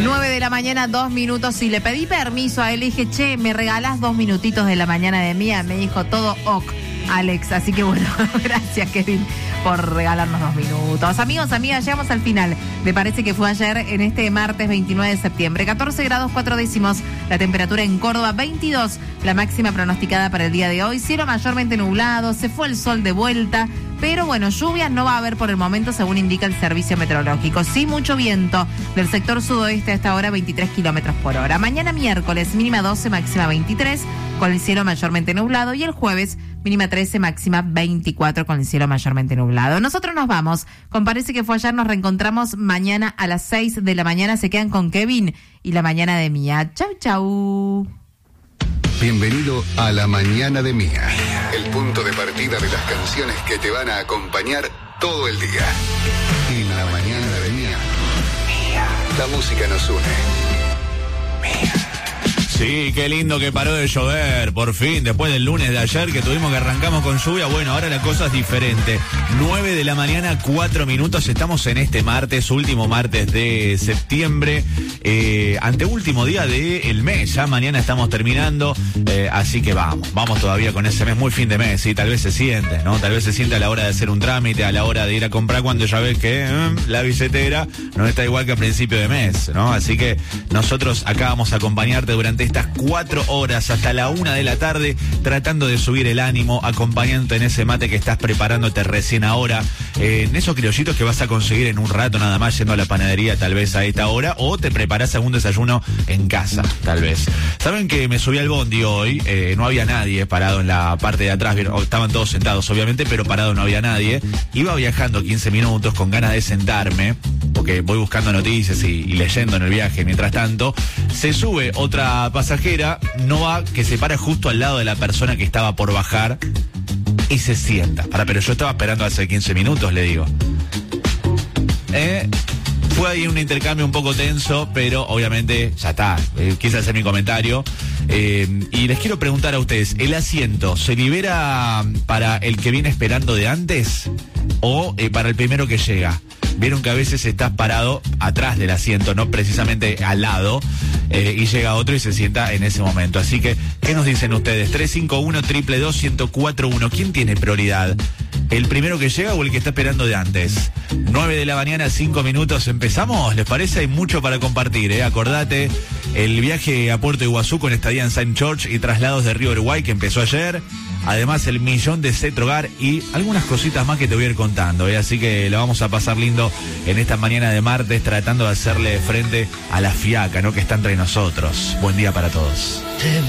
9 de la mañana, 2 minutos. Y le pedí permiso a él. Le dije, che, ¿me regalás 2 minutitos de la mañana de mía? Me dijo, todo ok, Alex. Así que bueno, gracias, Kevin, por regalarnos 2 minutos. Amigos, amigas, llegamos al final. Me parece que fue ayer, en este martes 29 de septiembre. 14 grados 4 décimos. La temperatura en Córdoba, 22. La máxima pronosticada para el día de hoy. Cielo mayormente nublado. Se fue el sol de vuelta. Pero bueno, lluvia no va a haber por el momento, según indica el servicio meteorológico. Sí, mucho viento del sector sudoeste a esta hora, 23 kilómetros por hora. Mañana miércoles, mínima 12, máxima 23, con el cielo mayormente nublado. Y el jueves, mínima 13, máxima 24, con el cielo mayormente nublado. Nosotros nos vamos. Con Parece que fue ayer, nos reencontramos mañana a las 6 de la mañana. Se quedan con Kevin y la mañana de Mía. Chau, chau. Bienvenido a La Mañana de Mía, el punto de partida de las canciones que te van a acompañar todo el día. En La Mañana de Mía, la música nos une. Mía. Sí, qué lindo que paró de llover, por fin, después del lunes de ayer que tuvimos que arrancamos con lluvia. Bueno, ahora la cosa es diferente. 9 de la mañana, 4 minutos, estamos en este martes, último martes de septiembre, anteúltimo día del mes, ya mañana estamos terminando, así que vamos todavía con ese mes, muy fin de mes, sí, tal vez se siente, ¿no? Tal vez se siente a la hora de hacer un trámite, a la hora de ir a comprar, cuando ya ves que la billetera no está igual que a principio de mes, ¿no? Así que nosotros acá vamos a acompañarte durante estas 4 horas hasta la 1 de la tarde, tratando de subir el ánimo, acompañándote en ese mate que estás preparándote recién ahora, en esos criollitos que vas a conseguir en un rato nada más yendo a la panadería tal vez a esta hora, o te preparás algún desayuno en casa tal vez. Saben que me subí al bondi hoy, no había nadie parado en la parte de atrás, estaban todos sentados obviamente, pero parado no había nadie. Iba viajando 15 minutos con ganas de sentarme, porque voy buscando noticias y leyendo en el viaje. Mientras tanto, se sube otra pasajera, no va, que se para justo al lado de la persona que estaba por bajar y se sienta. Pero yo estaba esperando hace 15 minutos, le digo. Fue ahí un intercambio un poco tenso, pero obviamente ya está. Quise hacer mi comentario. Y les quiero preguntar a ustedes, ¿el asiento se libera para el que viene esperando de antes o para el primero que llega? Vieron que a veces estás parado atrás del asiento, no precisamente al lado, y llega otro y se sienta en ese momento. Así que, ¿qué nos dicen ustedes? 351-222-1041. ¿Quién tiene prioridad? ¿El primero que llega o el que está esperando de antes? 9 de la mañana, 5 minutos. ¿Empezamos? ¿Les parece? Hay mucho para compartir, ¿eh? Acordate, el viaje a Puerto Iguazú con estadía en St. George y traslados de Río Uruguay que empezó ayer. Además, el millón de Cetrogar y algunas cositas más que te voy a ir contando, ¿eh? Así que la vamos a pasar lindo en esta mañana de martes, tratando de hacerle frente a la fiaca, ¿no? Que está entre nosotros. Buen día para todos.